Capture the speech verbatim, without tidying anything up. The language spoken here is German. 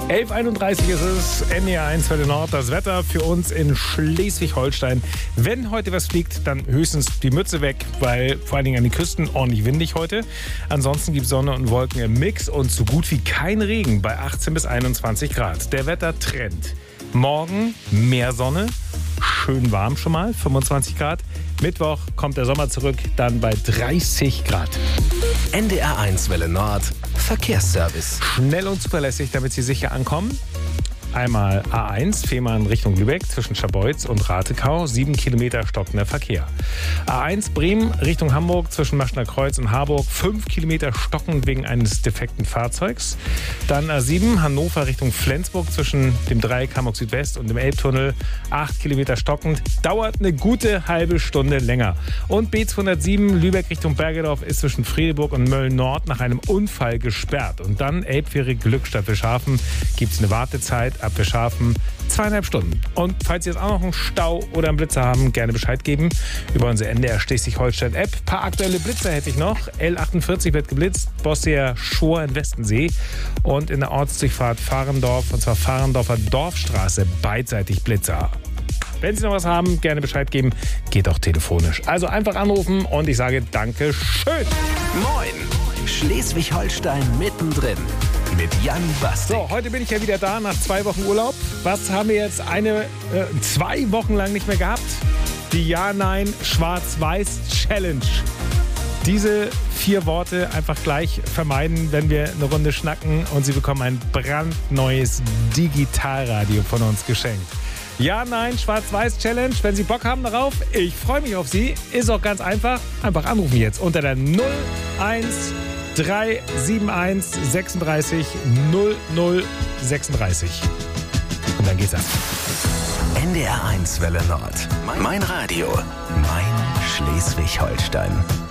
elf Uhr einunddreißig ist es, N D R eins Welle Nord. Das Wetter für uns in Schleswig-Holstein. Wenn heute was fliegt, dann höchstens die Mütze weg, weil vor allen Dingen an den Küsten ordentlich windig heute. Ansonsten gibt es Sonne und Wolken im Mix und so gut wie kein Regen bei achtzehn bis einundzwanzig Grad. Der Wettertrend. Morgen mehr Sonne, schön warm schon mal, fünfundzwanzig Grad. Mittwoch kommt der Sommer zurück, dann bei dreißig Grad. N D R eins Welle Nord, Verkehrsservice. Schnell und zuverlässig, damit Sie sicher ankommen. Einmal A eins, Fehmarn Richtung Lübeck zwischen Scharbeutz und Ratekau, sieben Kilometer stockender Verkehr. A eins Bremen Richtung Hamburg zwischen Maschner Kreuz und Harburg, fünf Kilometer stockend wegen eines defekten Fahrzeugs. Dann A sieben Hannover Richtung Flensburg zwischen dem Dreieck Hamburg Südwest und dem Elbtunnel, acht Kilometer stockend, dauert eine gute halbe Stunde länger. Und B zweihundertsieben Lübeck Richtung Bergedorf ist zwischen Fredeburg und Mölln-Nord nach einem Unfall gesperrt. Und dann Elbfähre Glückstadt Wilschafen, gibt es eine Wartezeit ab Wilschafen zweieinhalb Stunden. Und falls Sie jetzt auch noch einen Stau oder einen Blitzer haben, gerne Bescheid geben über unsere N D R Schleswig-Holstein-App. Ein paar aktuelle Blitzer hätte ich noch. L achtundvierzig wird geblitzt, Bossier Schor in Westensee und in der Ortsdurchfahrt Fahrendorf, und zwar Fahrendorfer Dorfstraße, beidseitig Blitzer. Wenn Sie noch was haben, gerne Bescheid geben. Geht auch telefonisch. Also einfach anrufen und ich sage Dankeschön. Moin, Schleswig-Holstein mittendrin. Mit Jan Bastik. So, heute bin ich ja wieder da nach zwei Wochen Urlaub. Was haben wir jetzt eine, äh, zwei Wochen lang nicht mehr gehabt? Die Ja-Nein-Schwarz-Weiß-Challenge. Diese vier Worte einfach gleich vermeiden, wenn wir eine Runde schnacken und Sie bekommen ein brandneues Digitalradio von uns geschenkt. Ja-Nein-Schwarz-Weiß-Challenge. Wenn Sie Bock haben darauf, ich freue mich auf Sie. Ist auch ganz einfach. Einfach anrufen jetzt unter der null eins drei sieben eins sechsunddreißig null null sechsunddreißig. Und dann geht's ab. N D R eins Welle Nord. Mein Radio. Mein Schleswig-Holstein.